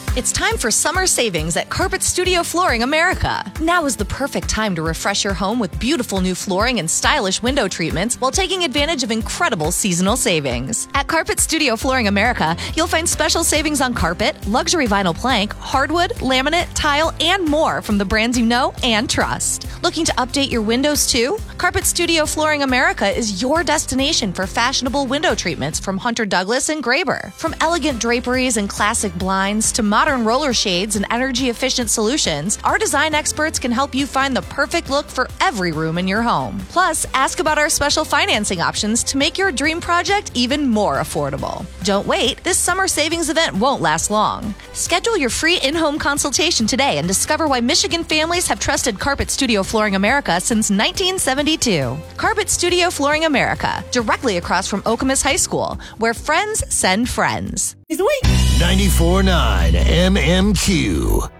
It's time for summer savings at Carpet Studio Flooring America. Now is the perfect time to refresh your home with beautiful new flooring and stylish window treatments while taking advantage of incredible seasonal savings. At Carpet Studio Flooring America, you'll find special savings on carpet, luxury vinyl plank, hardwood, laminate, tile, and more from the brands you know and trust. Looking to update your windows too? Carpet Studio Flooring America is your destination for fashionable window treatments from Hunter Douglas and Graber. From elegant draperies and classic blinds to modern roller shades and energy-efficient solutions, our design experts can help you find the perfect look for every room in your home. Plus, ask about our special financing options to make your dream project even more affordable. Don't wait, this summer savings event won't last long. Schedule your free in-home consultation today and discover why Michigan families have trusted Carpet Studio Flooring America since 1972. Carpet Studio Flooring America, directly across from Okemos High School, where friends send friends. 94.9 MMQ.